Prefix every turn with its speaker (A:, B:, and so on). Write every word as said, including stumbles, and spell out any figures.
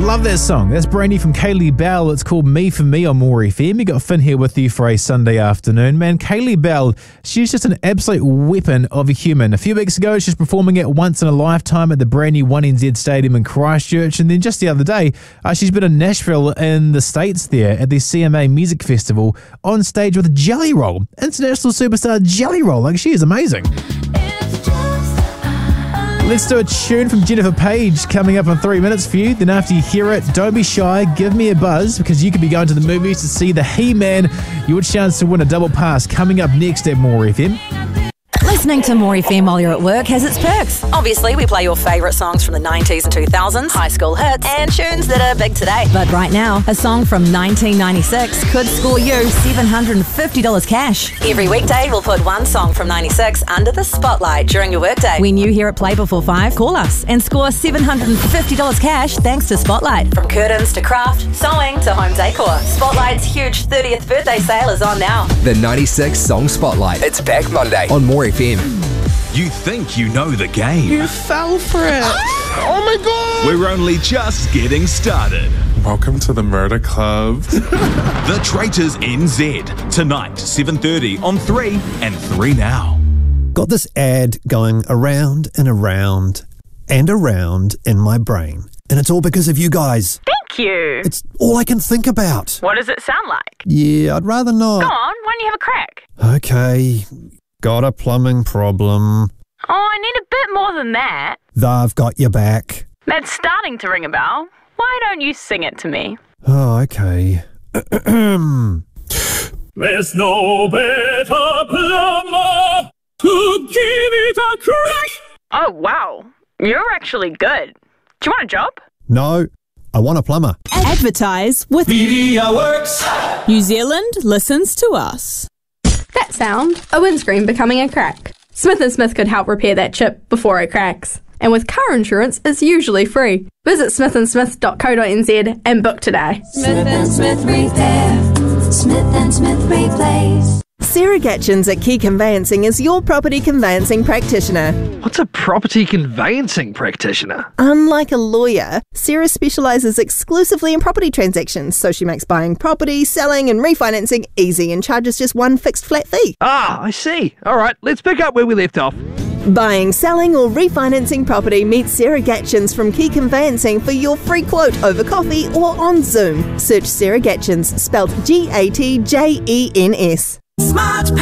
A: Love that song. That's brand new from Kaylee Bell. It's called Me For Me on More F M. You got Finn here with you for a Sunday afternoon. Man, Kaylee Bell, she's just an absolute weapon of a human. A few weeks ago, she's performing it once in a lifetime at the brand new one N Z Stadium in Christchurch. And then just the other day, uh, she's been in Nashville in the States there at the C M A Music Festival on stage with Jelly Roll. International superstar Jelly Roll. Like, she is amazing. Let's do a tune from Jennifer Page coming up in three minutes for you. Then after you hear it, don't be shy, give me a buzz, because you could be going to the movies to see the He-Man. Your chance to win a double pass coming up next at More F M.
B: Listening to More F M while you're at work has its perks. Obviously, we play your favourite songs from the nineties and two thousands, high school hits, and tunes that are big today. But right now, a song from nineteen ninety-six could score you seven hundred fifty dollars cash. Every weekday, we'll put one song from ninety-six under the spotlight during your workday. When you hear it play before five, call us and score seven hundred fifty dollars cash thanks to Spotlight. From curtains to craft, sewing to home decor, Spotlight's huge thirtieth birthday sale is on now.
C: The ninety-six Song Spotlight. It's back Monday on More F M.
D: You think you know the game.
E: You fell for it. Oh my god.
D: We're only just getting started.
E: Welcome to the Murder Club.
D: The Traitors N Z. Tonight, seven thirty on three and three Now.
F: Got this ad going around and around and around in my brain. And it's all because of you guys.
G: Thank you.
F: It's all I can think about.
G: What does it sound like?
F: Yeah, I'd rather not.
G: Go on, why don't you have a crack?
F: Okay. Got a plumbing problem.
G: Oh, I need a bit more than that.
F: They've got your back.
G: That's starting to ring a bell. Why don't you sing it to me?
F: Oh, okay.
H: There's no better plumber to give it a crack.
G: Oh, wow. You're actually good. Do you want a job?
F: No, I want a plumber.
I: Advertise with
H: MediaWorks.
I: New Zealand listens to us.
J: That sound, a windscreen becoming a crack. Smith and Smith could help repair that chip before it cracks. And with car insurance, it's usually free. Visit smith and smith dot co dot n z and book today.
K: Smith and Smith Repair. Smith and Smith Replace.
L: Sarah Gatchins at Key Conveyancing is your property conveyancing practitioner.
M: What's a property conveyancing practitioner?
L: Unlike a lawyer, Sarah specialises exclusively in property transactions, so she makes buying property, selling and refinancing easy and charges just one fixed flat fee.
M: Ah, I see. All right, let's pick up where we left off.
L: Buying, selling or refinancing property, meet Sarah Gatchins from Key Conveyancing for your free quote over coffee or on Zoom. Search Sarah Gatchins, spelled G A T J E N S.
K: Smart